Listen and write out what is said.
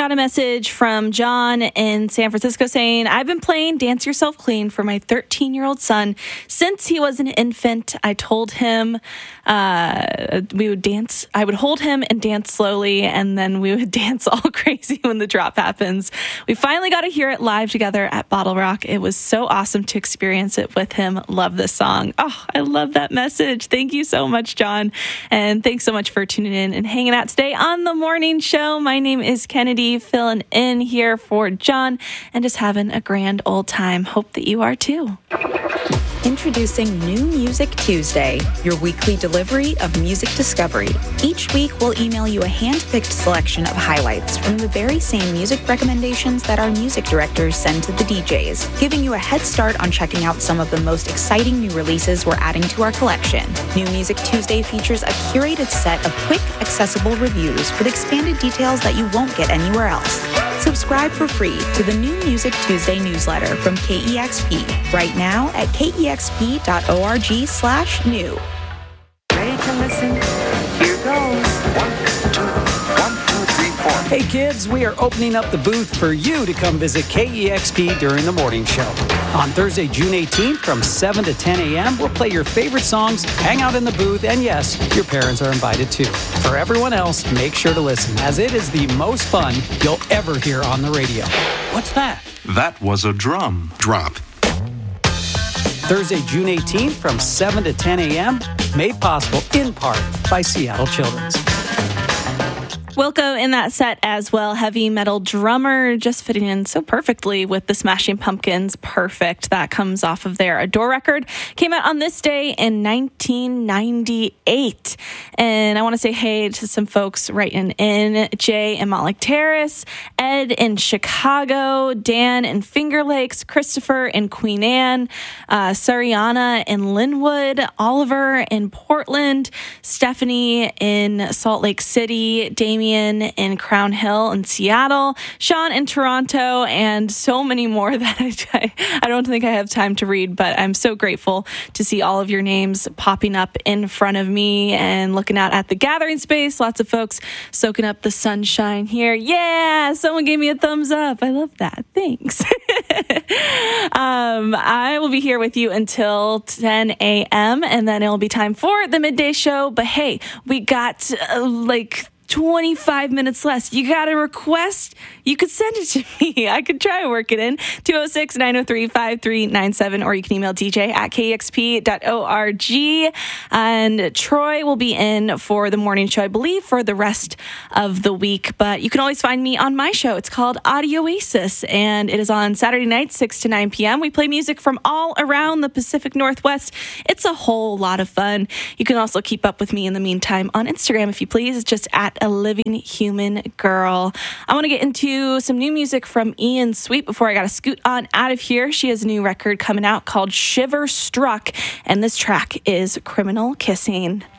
got a message from John in San Francisco saying, I've been playing Dance Yourself Clean for my 13-year-old son since he was an infant. I told him we would dance. I would hold him and dance slowly, and then we would dance all crazy when the drop happens. We finally got to hear it live together at Bottle Rock. It was so awesome to experience it with him. Love this song. Oh, I love that message. Thank you so much, John. And thanks so much for tuning in and hanging out today on the morning show. My name is Kennedy, filling in here for John and just having a grand old time. Hope that you are too. Introducing New Music Tuesday, your weekly delivery of music discovery. Each week, we'll email you a hand-picked selection of highlights from the very same music recommendations that our music directors send to the DJs, giving you a head start on checking out some of the most exciting new releases we're adding to our collection. New Music Tuesday features a curated set of quick, accessible reviews with expanded details that you won't get anywhere else. Subscribe for free to the New Music Tuesday newsletter from KEXP right now at kexp.org/new. Ready to listen? Here goes. 1, 2, 3, 4. Hey kids, we are opening up the booth for you to come visit KEXP during the morning show. On Thursday, June 18th from 7 to 10 a.m., we'll play your favorite songs, hang out in the booth, and yes, your parents are invited too. For everyone else, make sure to listen, as it is the most fun you'll ever hear on the radio. What's that? That was a drum. Drop. Thursday, June 18th from 7 to 10 a.m., made possible in part by Seattle Children's. Wilco in that set as well, heavy metal drummer, just fitting in so perfectly with the Smashing Pumpkins. Perfect. That comes off of their Adore record. Came out on this day in 1998. And I want to say hey to some folks writing in. Jay in Montlick Terrace, Ed in Chicago, Dan in Finger Lakes, Christopher in Queen Anne, Sariana in Linwood, Oliver in Portland, Stephanie in Salt Lake City, Damien in Crown Hill in Seattle, Sean in Toronto, and so many more that I don't think I have time to read, but I'm so grateful to see all of your names popping up in front of me and looking out at the gathering space. Lots of folks soaking up the sunshine here. Yeah, someone gave me a thumbs up. I love that. Thanks. I will be here with you until 10 a.m. and then it'll be time for the midday show. But hey, we got 25 minutes less. You got a request? You could send it to me. I could try to work it in. 206-903-5397, or you can email DJ at kexp.org. And Troy will be in for the morning show, I believe, for the rest of the week. But you can always find me on my show. It's called Audio Oasis, and it is on Saturday nights, 6 to 9 p.m. We play music from all around the Pacific Northwest. It's a whole lot of fun. You can also keep up with me in the meantime on Instagram, if you please. It's just at A Living Human Girl. I want to get into some new music from Ian Sweet before I got to scoot on out of here. She has a new record coming out called Shiver Struck, and this track is Criminal Kissing.